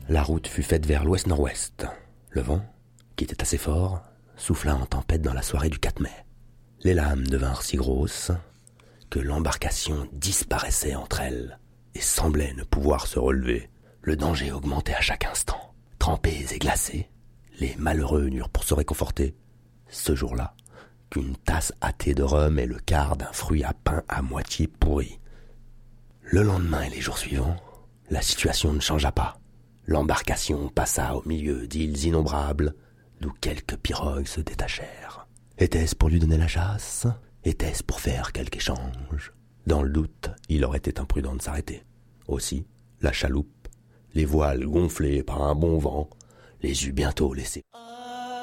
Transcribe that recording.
La route fut faite vers l'ouest-nord-ouest. Le vent, qui était assez fort, souffla en tempête dans la soirée du 4 mai. Les lames devinrent si grosses que l'embarcation disparaissait entre elles et semblait ne pouvoir se relever. Le danger augmentait à chaque instant. Trempés et glacés, les malheureux n'eurent pour se réconforter, ce jour-là, qu'une tasse hâtée de rhum et le quart d'un fruit à pain à moitié pourri. Le lendemain et les jours suivants, la situation ne changea pas. L'embarcation passa au milieu d'îles innombrables, d'où quelques pirogues se détachèrent. Était-ce pour lui donner la chasse ? Était-ce pour faire quelque échange ? Dans le doute, il aurait été imprudent de s'arrêter. Aussi, la chaloupe, les voiles gonflées par un bon vent, les eut bientôt laissés.